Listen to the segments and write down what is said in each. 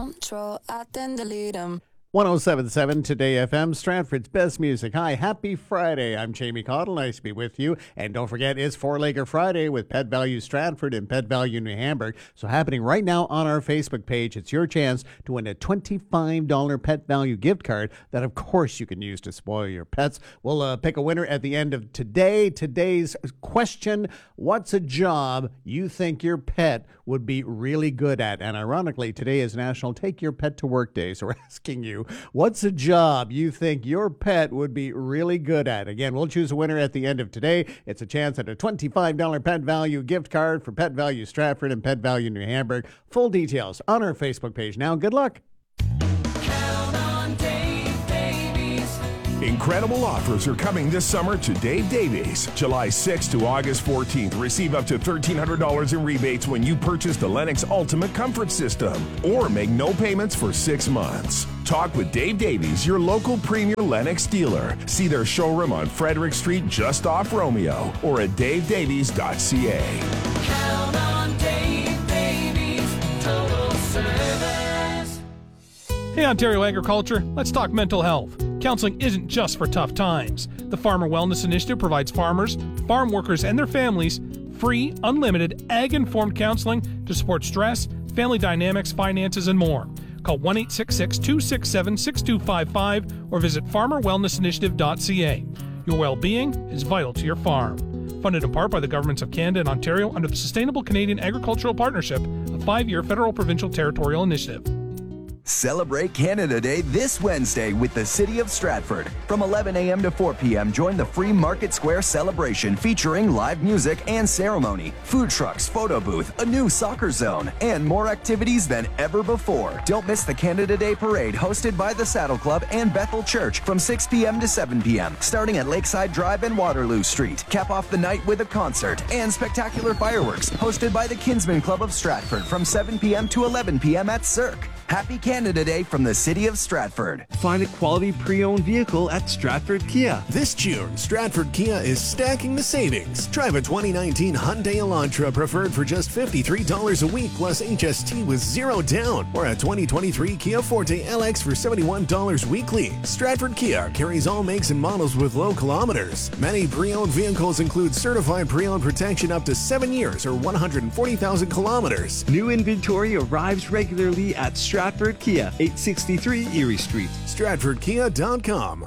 control, I then delete them. 107.7 Today FM, Stratford's best music. Hi, happy Friday. I'm Jamie Cottle. Nice to be with you. And don't forget, it's Four-Legger Friday with Pet Value Stratford and Pet Value New Hamburg. So happening right now on our Facebook page. It's your chance to win a $25 Pet Value gift card that, of course, you can use to spoil your pets. We'll pick a winner at the end of today. Today's question, what's a job you think your pet would be really good at? And ironically, today is National Take Your Pet to Work Day. So we're asking you, what's a job you think your pet would be really good at? Again, we'll choose a winner at the end of today. It's a chance at a $25 Pet Value gift card for Pet Value Stratford and Pet Value New Hamburg. Full details on our Facebook page now. Good luck. Incredible offers are coming this summer to Dave Davies. July 6th to August 14th. Receive up to $1,300 in rebates when you purchase the Lennox Ultimate Comfort System or make no payments for 6 months. Talk with Dave Davies, your local premier Lennox dealer. See their showroom on Frederick Street just off Romeo or at davedavies.ca. Count on Dave Davies, total service. Hey, Ontario Agriculture, let's talk mental health. Counseling isn't just for tough times. The Farmer Wellness Initiative provides farmers, farm workers, and their families free, unlimited, ag-informed counseling to support stress, family dynamics, finances, and more. Call 1-866-267-6255 or visit farmerwellnessinitiative.ca. Your well-being is vital to your farm. Funded in part by the governments of Canada and Ontario under the Sustainable Canadian Agricultural Partnership, a 5-year federal provincial territorial initiative. Celebrate Canada Day this Wednesday with the City of Stratford. From 11 a.m. to 4 p.m., join the free Market Square celebration featuring live music and ceremony, food trucks, photo booth, a new soccer zone, and more activities than ever before. Don't miss the Canada Day Parade hosted by the Saddle Club and Bethel Church from 6 p.m. to 7 p.m., starting at Lakeside Drive and Waterloo Street. Cap off the night with a concert and spectacular fireworks hosted by the Kinsman Club of Stratford from 7 p.m. to 11 p.m. at Cirque. Happy Canada Day from the City of Stratford. Find a quality pre-owned vehicle at Stratford Kia. This June, Stratford Kia is stacking the savings. Drive a 2019 Hyundai Elantra Preferred for just $53 a week plus HST with 0 down, or a 2023 Kia Forte LX for $71 weekly. Stratford Kia carries all makes and models with low kilometers. Many pre-owned vehicles include certified pre-owned protection up to 7 years or 140,000 kilometers. New inventory arrives regularly at Stratford Kia, 863 Erie Street. StratfordKia.com.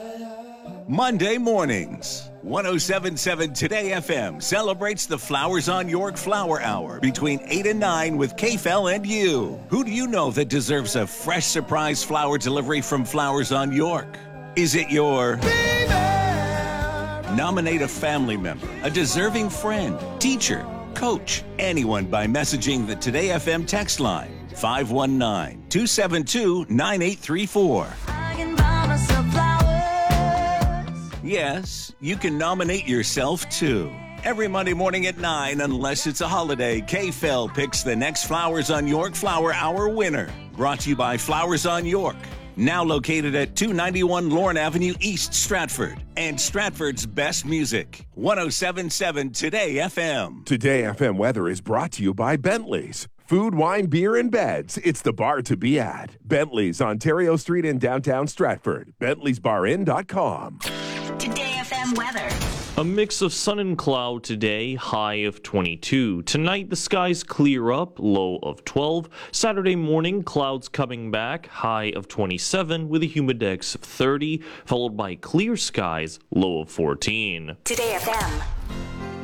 Monday mornings. 107.7 Today FM celebrates the Flowers on York Flower Hour between 8 and 9 with KFL and you. Who do you know that deserves a fresh surprise flower delivery from Flowers on York? Is it your baby? Nominate a family member, a deserving friend, teacher, coach, anyone by messaging the Today FM text line 519-272-9834. Yes, you can nominate yourself too. Every Monday morning at 9, unless it's a holiday, KFL picks the next Flowers on York Flower Hour winner. Brought to you by Flowers on York. Now located at 291 Lorne Avenue East, Stratford. And Stratford's best music. 107.7 Today FM. Today FM weather is brought to you by Bentley's. Food, wine, beer, and beds. It's the bar to be at. Bentley's, Ontario Street in downtown Stratford. Bentley'sBarIn.com. Today FM weather. A mix of sun and cloud today, high of 22. Tonight, the skies clear up, low of 12. Saturday morning, clouds coming back, high of 27 with a humidex of 30, followed by clear skies, low of 14. Today FM.